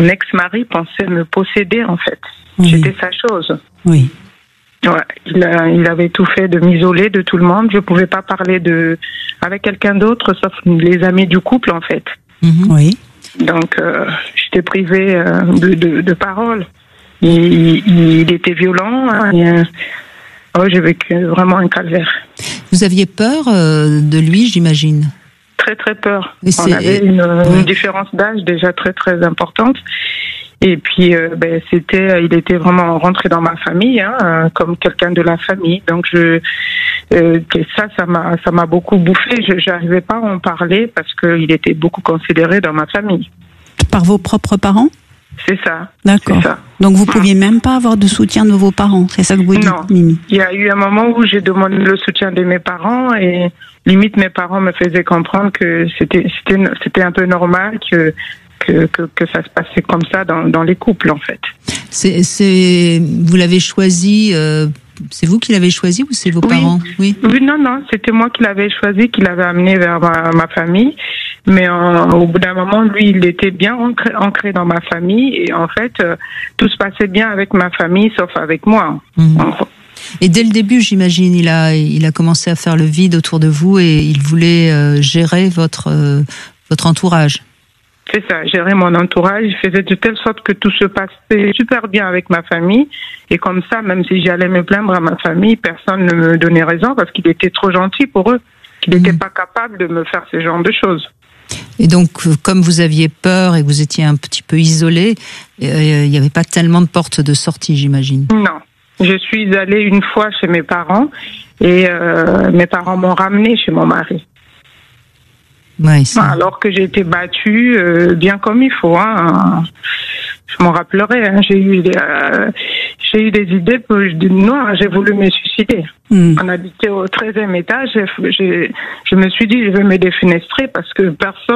mon ex-mari pensait me posséder, en fait. Oui. J'étais sa chose. Oui. Ouais, il avait tout fait de m'isoler de tout le monde. Je pouvais pas parler avec quelqu'un d'autre, sauf les amis du couple, en fait. Oui. Donc, j'étais privée de parole. Il était violent. J'ai vécu vraiment un calvaire. Vous aviez peur de lui, j'imagine? Très, très peur. On avait une différence d'âge déjà très, très importante. Et puis, il était vraiment rentré dans ma famille, comme quelqu'un de la famille. Donc, ça m'a beaucoup bouffé. J'arrivais pas à en parler parce qu'il était beaucoup considéré dans ma famille. Par vos propres parents? C'est ça. D'accord. C'est ça. Donc, vous pouviez même pas avoir de soutien de vos parents, c'est ça que vous dites, Non. Mimi? Il y a eu un moment où j'ai demandé le soutien de mes parents et limite mes parents me faisaient comprendre que c'était un peu normal que ça se passait comme ça dans les couples, en fait. Vous l'avez choisi, c'est vous qui l'avez choisi ou c'est vos parents? Oui, non, c'était moi qui l'avais choisi, qui l'avais amené vers ma famille. Mais au bout d'un moment, lui, il était bien ancré dans ma famille. Et en fait, tout se passait bien avec ma famille, sauf avec moi. Et dès le début, j'imagine, il a commencé à faire le vide autour de vous et il voulait gérer votre entourage. C'est ça, gérer mon entourage. Il faisait de telle sorte que tout se passait super bien avec ma famille. Et comme ça, même si j'allais me plaindre à ma famille, personne ne me donnait raison parce qu'il était trop gentil pour eux. Qu'il n'était pas capable de me faire ce genre de choses. Et donc, comme vous aviez peur et que vous étiez un petit peu isolé, il n'y avait pas tellement de portes de sortie, j'imagine. Non. Je suis allée une fois chez mes parents et mes parents m'ont ramenée chez mon mari. Ouais, alors que j'ai été battue bien comme il faut. Je m'en rappellerai. J'ai eu des idées noires. J'ai voulu me suicider. On habitait au 13e étage. Je me suis dit, je vais me défenestrer parce que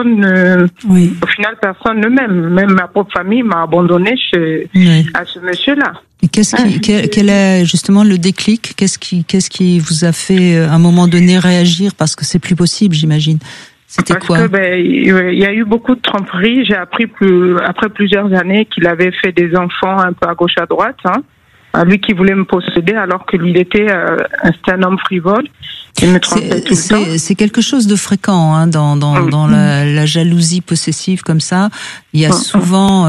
au final, personne ne m'aime. Même ma propre famille m'a abandonnée à ce monsieur-là. Et quel est justement le déclic? Qu'est-ce qui vous a fait à un moment donné réagir? Parce que c'est plus possible, j'imagine. C'était quoi? Il y a eu beaucoup de tromperies. J'ai appris après plusieurs années qu'il avait fait des enfants un peu à gauche à droite. Lui qui voulait me posséder alors que lui c'était un homme frivole. Il me trompait tout le temps. C'est quelque chose de fréquent dans la jalousie possessive comme ça. Il y a souvent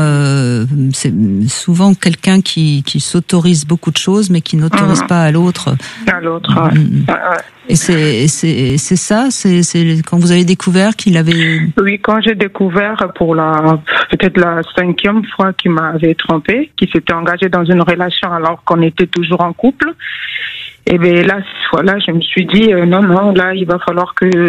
quelqu'un qui s'autorise beaucoup de choses mais qui n'autorise pas à l'autre. À l'autre. Et c'est ça, c'est quand vous avez découvert qu'il avait. Oui, quand j'ai découvert peut-être la 5e fois qu'il m'avait trompé, qu'il s'était engagé dans une relation alors qu'on était toujours en couple. Et bien là, je me suis dit non, là il va falloir que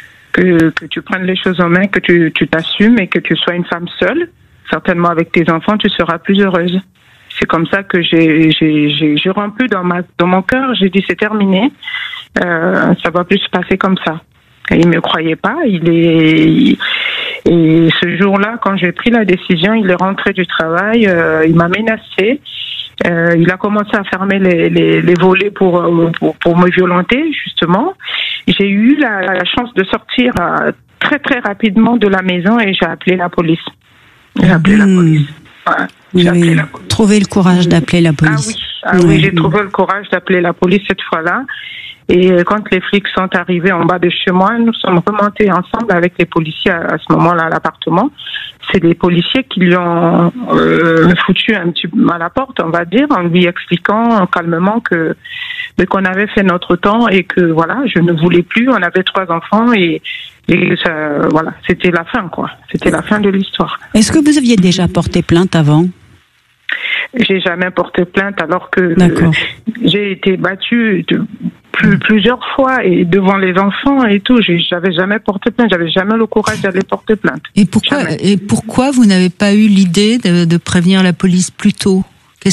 tu prennes les choses en main, que tu t'assumes et que tu sois une femme seule. Certainement avec tes enfants, tu seras plus heureuse. C'est comme ça que j'ai rompu dans mon cœur. J'ai dit c'est terminé. Ça va plus se passer comme ça. Et il me croyait pas. Et ce jour-là, quand j'ai pris la décision, il est rentré du travail. Il m'a menacé. Il a commencé à fermer les volets pour me violenter justement. J'ai eu la chance de sortir très très rapidement de la maison et j'ai appelé la police. J'ai appelé la police. Ouais. Vous avez trouvé le courage d'appeler la police. Oui, j'ai trouvé le courage d'appeler la police cette fois-là. Et quand les flics sont arrivés en bas de chez moi, nous sommes remontés ensemble avec les policiers à ce moment-là à l'appartement. C'est les policiers qui lui ont foutu un petit peu à la porte, on va dire, en lui expliquant calmement qu'on avait fait notre temps et que voilà, je ne voulais plus. On avait 3 enfants et ça, voilà, c'était la fin, quoi. C'était la fin de l'histoire. Est-ce que vous aviez déjà porté plainte avant? J'ai jamais porté plainte alors que j'ai été battue plusieurs fois et devant les enfants et tout. J'avais jamais porté plainte. J'avais jamais le courage d'aller porter plainte. Et pourquoi vous n'avez pas eu l'idée de prévenir la police plus tôt?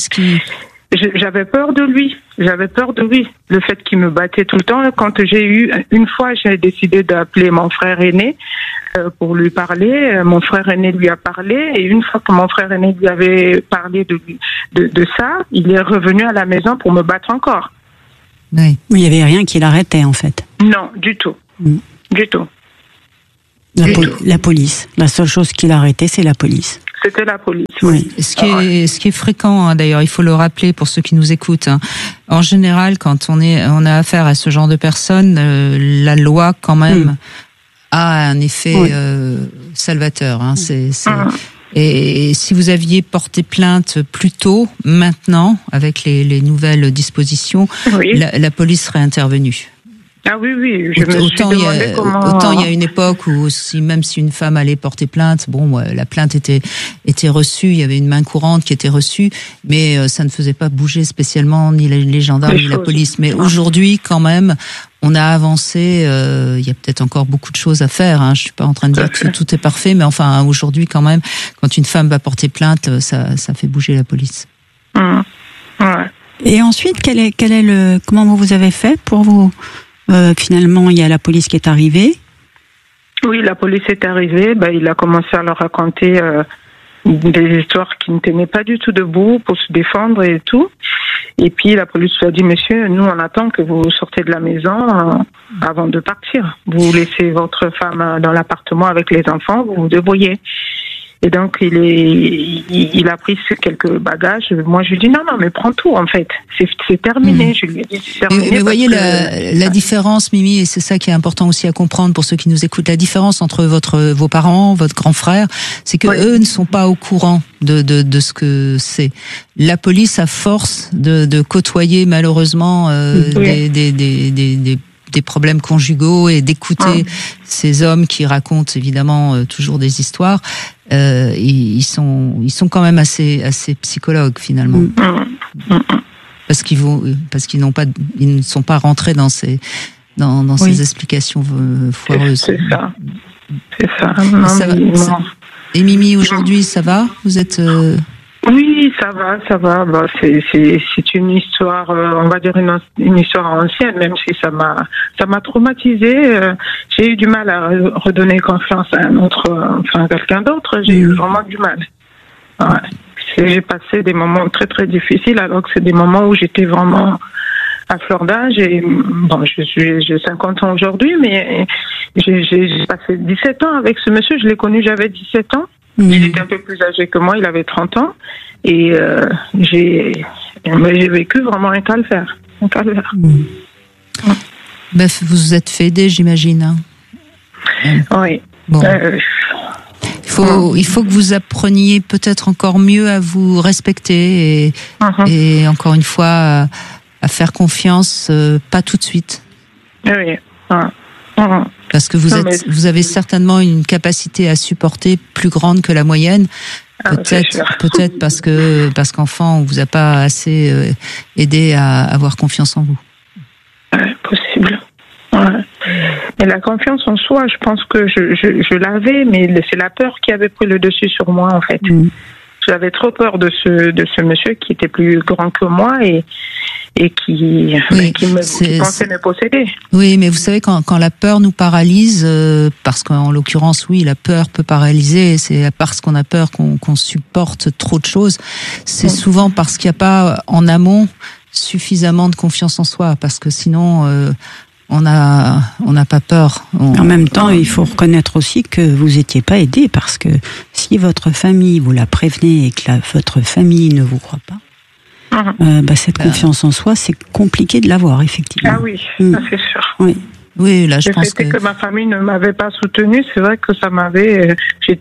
J'avais peur de lui. Le fait qu'il me battait tout le temps. Quand une fois, j'ai décidé d'appeler mon frère aîné pour lui parler. Mon frère aîné lui a parlé. Et une fois que mon frère aîné lui avait parlé de ça, il est revenu à la maison pour me battre encore. Oui. Il n'y avait rien qui l'arrêtait, en fait. Non, du tout. Du tout. La police. La seule chose qui l'arrêtait, c'est la police. C'était la police. Oui. Ce qui est fréquent, hein, d'ailleurs, il faut le rappeler pour ceux qui nous écoutent. Hein. En général, quand on a affaire à ce genre de personnes, la loi quand même a un effet salvateur. Hein. Et si vous aviez porté plainte plus tôt, maintenant, avec les nouvelles dispositions, la police serait intervenue. Ah oui, je me suis demandé comment... Autant il y a une époque où même si une femme allait porter plainte, la plainte était reçue, il y avait une main courante qui était reçue, mais ça ne faisait pas bouger spécialement ni les gendarmes ni la police. Mais aujourd'hui, quand même, on a avancé, il y a peut-être encore beaucoup de choses à faire, hein. Je suis pas en train de dire que tout est parfait, mais enfin, aujourd'hui, quand même, quand une femme va porter plainte, ça fait bouger la police. Et ensuite, comment vous avez fait pour vous... finalement, il y a la police qui est arrivée. Oui, la police est arrivée. Il a commencé à leur raconter des histoires qui ne tenaient pas du tout debout pour se défendre et tout. Et puis la police lui a dit, monsieur, nous on attend que vous sortez de la maison avant de partir. Vous laissez votre femme dans l'appartement avec les enfants, vous vous débrouillez. Et donc il a pris quelques bagages. Moi je lui dis non mais prends tout en fait. C'est terminé. Je lui ai dit c'est terminé. Mais voyez la différence, Mimi, et c'est ça qui est important aussi à comprendre pour ceux qui nous écoutent. La différence entre vos parents, votre grand frère, c'est que eux ne sont pas au courant de ce que c'est. La police, à force de côtoyer malheureusement des problèmes conjugaux et d'écouter ces hommes qui racontent évidemment toujours des histoires, ils sont quand même assez psychologues finalement, parce qu'ils ne sont pas rentrés dans ces explications foireuses. C'est ça. Et Mimi, aujourd'hui, ça va? Vous êtes Oui, ça va. C'est une histoire, on va dire une histoire ancienne, même si ça m'a traumatisée. J'ai eu du mal à redonner confiance à quelqu'un d'autre. J'ai eu vraiment du mal. J'ai passé des moments très très difficiles, alors que c'est des moments où j'étais vraiment à fleur d'âge. Et j'ai 50 ans aujourd'hui, mais j'ai passé 17 ans avec ce monsieur. Je l'ai connu, j'avais 17 ans. Il était un peu plus âgé que moi, il avait 30 ans. Et j'ai vécu vraiment un calvaire. Vous vous êtes fait aider, j'imagine. Oui. Bon. Il faut que vous appreniez peut-être encore mieux à vous respecter et encore une fois à faire confiance, pas tout de suite. Oui. Parce que vous avez certainement une capacité à supporter plus grande que la moyenne. Peut-être parce qu'enfant, on vous a pas assez aidé à avoir confiance en vous. Possible. Et la confiance en soi, je pense que je l'avais, mais c'est la peur qui avait pris le dessus sur moi en fait. J'avais trop peur de ce monsieur qui était plus grand que moi et qui pensait me posséder. Oui, mais vous savez, quand la peur nous paralyse, parce qu'en l'occurrence, oui, la peur peut paralyser, et c'est parce qu'on a peur qu'on supporte trop de choses, c'est souvent parce qu'il n'y a pas en amont suffisamment de confiance en soi, parce que sinon... on n'a pas peur. En même temps, il faut reconnaître aussi que vous n'étiez pas aidé, parce que si votre famille vous la prévenez et que votre famille ne vous croit pas, cette confiance en soi, c'est compliqué de l'avoir, effectivement. Ah oui, ça c'est sûr. Oui, là, je pense que ma famille ne m'avait pas soutenue, c'est vrai que ça m'avait...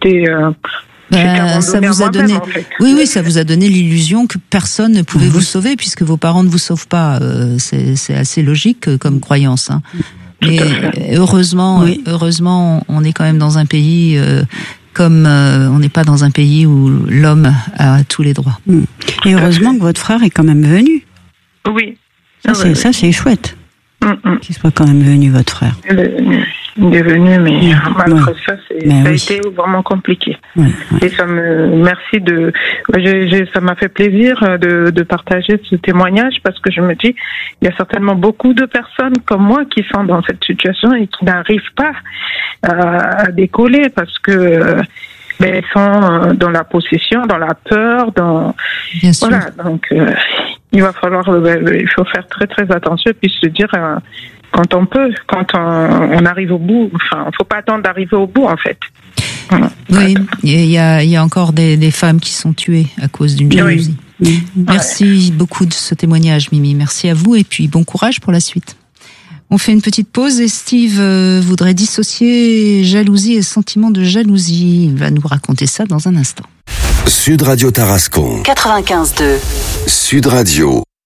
ça vous a donné, en fait. Oui, ça vous a donné l'illusion que personne ne pouvait vous sauver puisque vos parents ne vous sauvent pas. C'est assez logique comme croyance. Hein. Mais heureusement, on est quand même dans un pays on n'est pas dans un pays où l'homme a tous les droits. Et heureusement que votre frère est quand même venu. Oui. Ça, c'est chouette. Qu'il soit quand même venu, votre frère. Il est venu, mais malgré ça, ça a été vraiment compliqué. Et merci ça m'a fait plaisir de partager ce témoignage, parce que je me dis, il y a certainement beaucoup de personnes comme moi qui sont dans cette situation et qui n'arrivent pas à décoller parce que elles sont dans la possession, dans la peur, Bien sûr. Voilà, donc il faut faire très très attention et puis se dire quand on arrive au bout, faut pas attendre d'arriver au bout en fait. Oui, il y a encore des femmes qui sont tuées à cause d'une jalousie. Oui. Merci beaucoup de ce témoignage, Mimi. Merci à vous et puis bon courage pour la suite. On fait une petite pause et Steve voudrait dissocier jalousie et sentiment de jalousie. Il va nous raconter ça dans un instant. Sud Radio Tarascon 95.2 Sud Radio